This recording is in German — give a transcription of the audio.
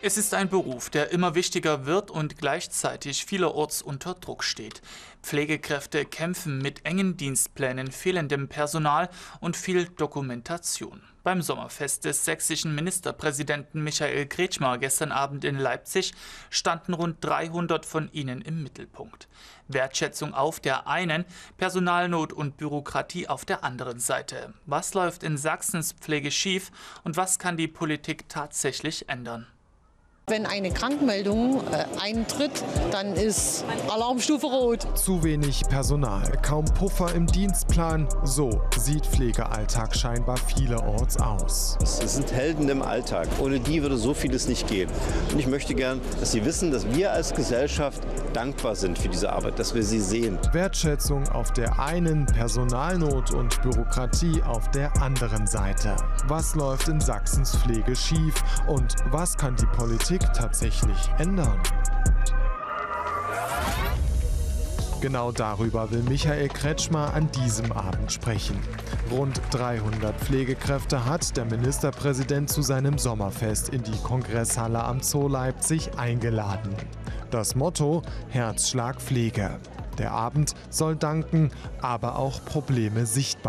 Es ist ein Beruf, der immer wichtiger wird und gleichzeitig vielerorts unter Druck steht. Pflegekräfte kämpfen mit engen Dienstplänen, fehlendem Personal und viel Dokumentation. Beim Sommerfest des sächsischen Ministerpräsidenten Michael Kretschmer gestern Abend in Leipzig standen rund 300 von ihnen im Mittelpunkt. Wertschätzung auf der einen, Personalnot und Bürokratie auf der anderen Seite. Was läuft in Sachsens Pflege schief und was kann die Politik tatsächlich ändern? Wenn eine Krankmeldung eintritt, dann ist Alarmstufe rot. Zu wenig Personal, kaum Puffer im Dienstplan. So sieht Pflegealltag scheinbar vielerorts aus. Es sind Helden im Alltag. Ohne die würde so vieles nicht gehen. Und ich möchte gern, dass Sie wissen, dass wir als Gesellschaft dankbar sind für diese Arbeit, dass wir sie sehen. Wertschätzung auf der einen, Personalnot und Bürokratie auf der anderen Seite. Was läuft in Sachsens Pflege schief und was kann die Politik tatsächlich ändern? Genau darüber will Michael Kretschmer an diesem Abend sprechen. Rund 300 Pflegekräfte hat der Ministerpräsident zu seinem Sommerfest in die Kongresshalle am Zoo Leipzig eingeladen. Das Motto: Herzschlag Pflege. Der Abend soll danken, aber auch Probleme sichtbar